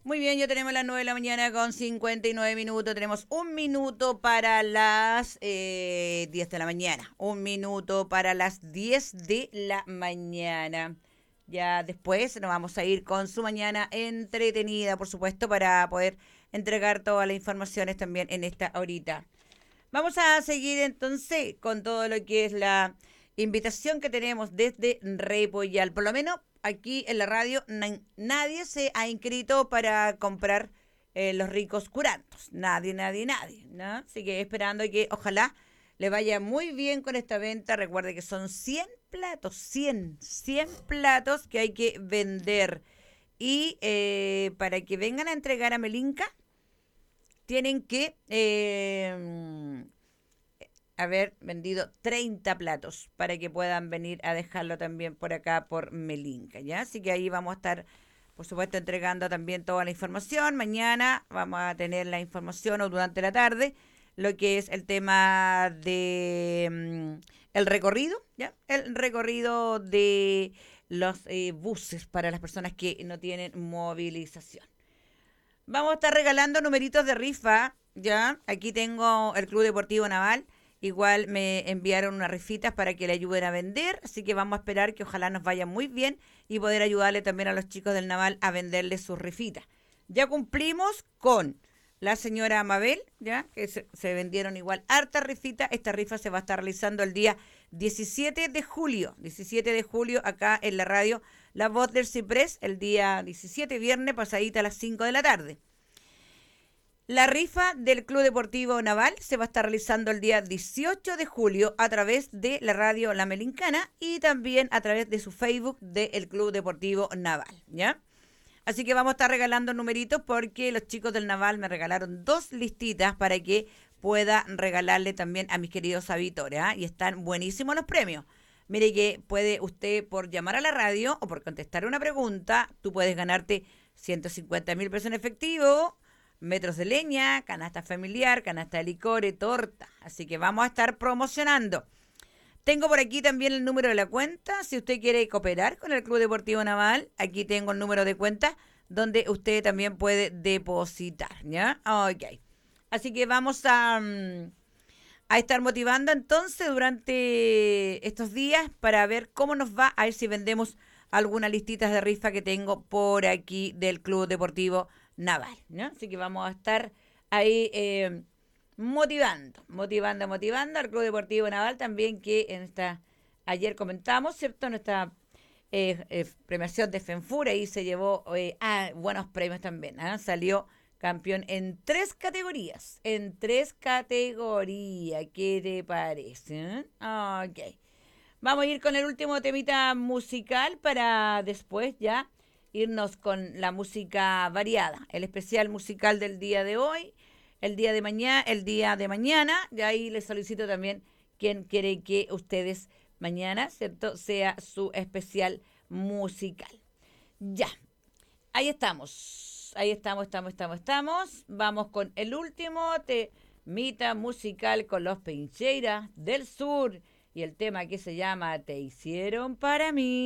Muy bien, ya tenemos las 9 de la mañana con 59 minutos. Tenemos un minuto para las 10 de la mañana. Un minuto para las 10 de la mañana. Ya después nos vamos a ir con su mañana entretenida, por supuesto, para poder entregar todas las informaciones también en esta horita. Vamos a seguir entonces con todo lo que es la invitación que tenemos desde Repoyal. Por lo menos aquí en la radio nadie se ha inscrito para comprar los ricos curantos. Nadie, ¿no? Así que esperando que ojalá le vaya muy bien con esta venta. Recuerde que son 100 platos, 100 platos que hay que vender. Y para que vengan a entregar a Melinka, tienen que haber vendido 30 platos para que puedan venir a dejarlo también por acá por Melinka, ¿ya? Así que ahí vamos a estar, por supuesto, entregando también toda la información. Mañana vamos a tener la información o durante la tarde, lo que es el tema de el recorrido, ¿ya? El recorrido de los buses para las personas que no tienen movilización. Vamos a estar regalando numeritos de rifa, ¿ya? Aquí tengo el Club Deportivo Naval. Igual me enviaron unas rifitas para que le ayuden a vender, así que vamos a esperar que ojalá nos vaya muy bien y poder ayudarle también a los chicos del Naval a venderle sus rifitas. Ya cumplimos con la señora Mabel, ya que se vendieron igual harta rifita. Esta rifa se va a estar realizando el día 17 de julio. 17 de julio acá en la radio La Voz del Ciprés, el día 17, viernes, pasadita a las 5 de la tarde. La rifa del Club Deportivo Naval se va a estar realizando el día 18 de julio a través de la radio La Melincana y también a través de su Facebook del Club Deportivo Naval, ¿ya? Así que vamos a estar regalando numeritos porque los chicos del Naval me regalaron 2 listitas para que pueda regalarle también a mis queridos auditores, ¿eh? Y están buenísimos los premios. Mire que puede usted, por llamar a la radio o por contestar una pregunta, tú puedes ganarte 150.000 pesos en efectivo, metros de leña, canasta familiar, canasta de licores, torta. Así que vamos a estar promocionando. Tengo por aquí también el número de la cuenta. Si usted quiere cooperar con el Club Deportivo Naval, aquí tengo el número de cuenta donde usted también puede depositar, ¿ya? Ok. Así que vamos a estar motivando entonces durante estos días para ver cómo nos va, a ver si vendemos algunas listitas de rifa que tengo por aquí del Club Deportivo Naval, ¿no? Así que vamos a estar ahí motivando al Club Deportivo Naval también, que ayer comentamos, ¿cierto? Nuestra premiación de FENFUR, ahí se llevó buenos premios también, ¿eh? Salió campeón en 3 categorías, ¿qué te parece? Ok. Vamos a ir con el último temita musical para después ya irnos con la música variada, el especial musical del día de hoy, el día de mañana, de ahí les solicito también quién quiere que ustedes mañana, ¿cierto?, sea su especial musical. Ya, ahí estamos. Vamos con el último temita musical con los Pincheiras del Sur y el tema que se llama Te hicieron para mí.